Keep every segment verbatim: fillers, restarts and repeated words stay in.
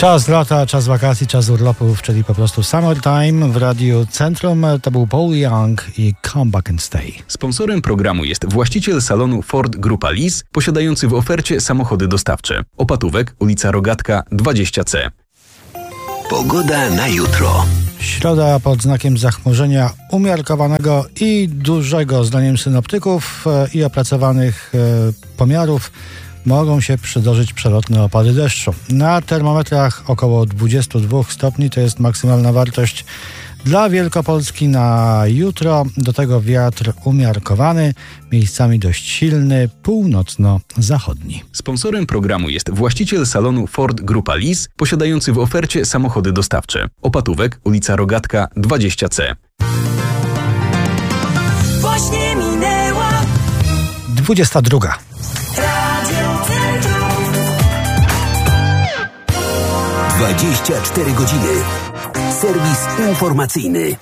Czas lata, czas wakacji, czas urlopów, czyli po prostu summertime w Radiu Centrum. To był Paul Young i Come Back and Stay. Sponsorem programu jest właściciel salonu Ford Grupa Lis, posiadający w ofercie samochody dostawcze. Opatówek, ulica Rogatka dwadzieścia C. Pogoda na jutro. Środa pod znakiem zachmurzenia umiarkowanego i dużego, zdaniem synoptyków i opracowanych pomiarów, mogą się przydarzyć przelotne opady deszczu. Na termometrach około dwadzieścia dwa stopni to jest maksymalna wartość dla Wielkopolski na jutro. Do tego wiatr umiarkowany, miejscami dość silny, północno-zachodni. Sponsorem programu jest właściciel salonu Ford Grupa Lis, posiadający w ofercie samochody dostawcze. Opatówek, ulica Rogatka dwadzieścia C. Właśnie minęła dwudziesta druga. dwadzieścia cztery godziny. Serwis informacyjny.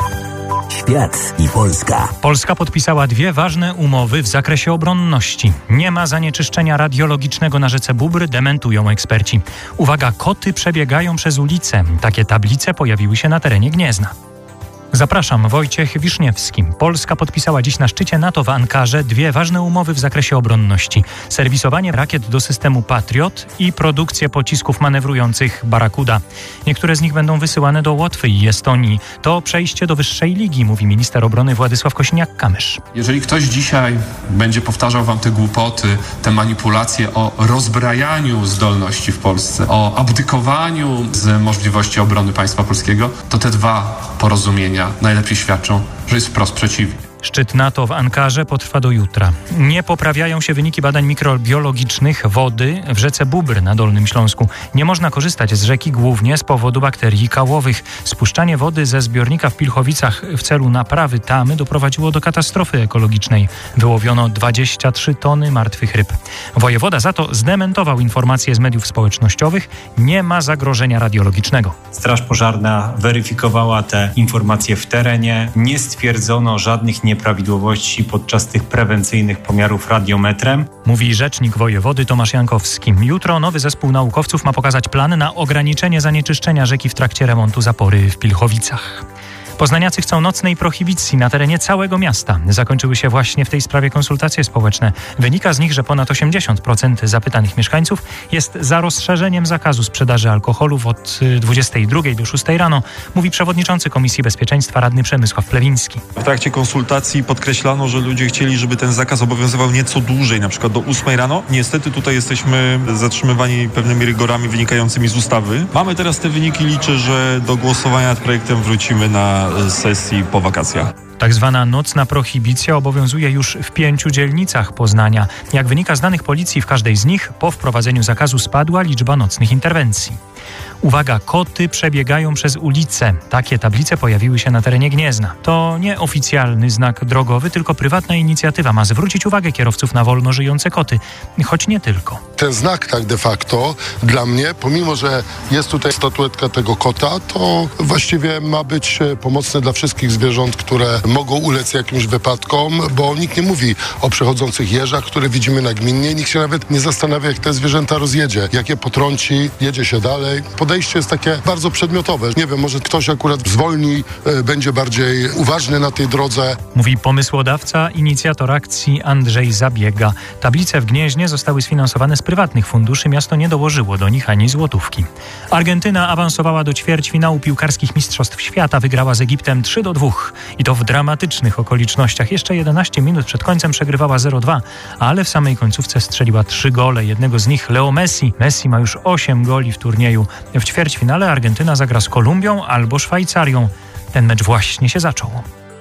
Świat i Polska. Polska podpisała dwie ważne umowy w zakresie obronności. Nie ma zanieczyszczenia radiologicznego na rzece Bóbr, dementują eksperci. Uwaga, koty przebiegają przez ulice. Takie tablice pojawiły się na terenie Gniezna. Zapraszam, Wojciech Wiszniewski. Polska podpisała dziś na szczycie NATO w Ankarze dwie ważne umowy w zakresie obronności. Serwisowanie rakiet do systemu Patriot i produkcję pocisków manewrujących Barakuda. Niektóre z nich będą wysyłane do Łotwy i Estonii. To przejście do wyższej ligi, mówi minister obrony Władysław Kosiniak-Kamysz. Jeżeli ktoś dzisiaj będzie powtarzał wam te głupoty, te manipulacje o rozbrajaniu zdolności w Polsce, o abdykowaniu z możliwości obrony państwa polskiego, to te dwa porozumienia najlepiej świadczą, że jest wprost przeciwnie. Szczyt NATO w Ankarze potrwa do jutra. Nie poprawiają się wyniki badań mikrobiologicznych wody w rzece Bóbr na Dolnym Śląsku. Nie można korzystać z rzeki głównie z powodu bakterii kałowych. Spuszczanie wody ze zbiornika w Pilchowicach w celu naprawy tamy doprowadziło do katastrofy ekologicznej. Wyłowiono dwadzieścia trzy tony martwych ryb. Wojewoda za to zdementował informacje z mediów społecznościowych. Nie ma zagrożenia radiologicznego. Straż Pożarna weryfikowała te informacje w terenie. Nie stwierdzono żadnych nieprawidłowości podczas tych prewencyjnych pomiarów radiometrem. Mówi rzecznik wojewody Tomasz Jankowski. Jutro nowy zespół naukowców ma pokazać plan na ograniczenie zanieczyszczenia rzeki w trakcie remontu zapory w Pilchowicach. Poznaniacy chcą nocnej prohibicji na terenie całego miasta. Zakończyły się właśnie w tej sprawie konsultacje społeczne. Wynika z nich, że ponad osiemdziesiąt procent zapytanych mieszkańców jest za rozszerzeniem zakazu sprzedaży alkoholu od dwudziestej drugiej do szóstej rano, mówi przewodniczący Komisji Bezpieczeństwa radny Przemysław Plewiński. W trakcie konsultacji podkreślano, że ludzie chcieli, żeby ten zakaz obowiązywał nieco dłużej, na przykład do ósmej rano. Niestety tutaj jesteśmy zatrzymywani pewnymi rygorami wynikającymi z ustawy. Mamy teraz te wyniki, liczę, że do głosowania nad projektem wrócimy na sesji po wakacjach. Tak zwana nocna prohibicja obowiązuje już w pięciu dzielnicach Poznania. Jak wynika z danych policji, w każdej z nich po wprowadzeniu zakazu spadła liczba nocnych interwencji. Uwaga, koty przebiegają przez ulice. Takie tablice pojawiły się na terenie Gniezna. To nie oficjalny znak drogowy, tylko prywatna inicjatywa ma zwrócić uwagę kierowców na wolno żyjące koty. Choć nie tylko. Ten znak tak de facto dla mnie, pomimo że jest tutaj statuetka tego kota, to właściwie ma być pomocny dla wszystkich zwierząt, które mogą ulec jakimś wypadkom, bo nikt nie mówi o przechodzących jeżach, które widzimy nagminnie. Nikt się nawet nie zastanawia, jak te zwierzęta rozjedzie, jak je potrąci, jedzie się dalej. Podejście jest takie bardzo przedmiotowe. Nie wiem, może ktoś akurat zwolni, y, będzie bardziej uważny na tej drodze. Mówi pomysłodawca, inicjator akcji Andrzej Zabiega. Tablice w Gnieźnie zostały sfinansowane z prywatnych funduszy. Miasto nie dołożyło do nich ani złotówki. Argentyna awansowała do ćwierćfinału piłkarskich Mistrzostw Świata. Wygrała z Egiptem trzy do dwóch. I to w dramatycznych okolicznościach. Jeszcze jedenaście minut przed końcem przegrywała zero dwa, ale w samej końcówce strzeliła trzy gole. Jednego z nich Leo Messi. Messi ma już osiem goli w turnieju. W ćwierćfinale Argentyna zagra z Kolumbią albo Szwajcarią. Ten mecz właśnie się zaczął.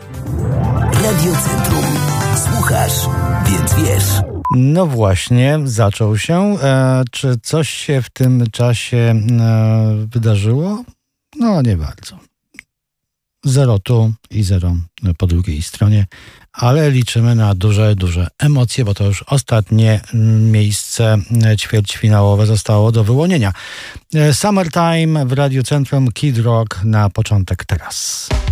Radio Centrum. Słuchasz, więc wiesz. No właśnie, zaczął się. E, czy coś się w tym czasie e, wydarzyło? No nie bardzo. Zero tu i zero po drugiej stronie, ale liczymy na duże, duże emocje, bo to już ostatnie miejsce ćwierćfinałowe zostało do wyłonienia. Summertime w Radiu Centrum, Kid Rock na początek teraz.